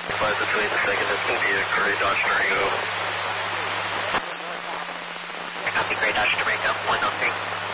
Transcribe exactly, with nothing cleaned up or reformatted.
Five between the second, it's going to be a Gray Dodge Durango. Copy, Gray Dodge Durango, one oh three.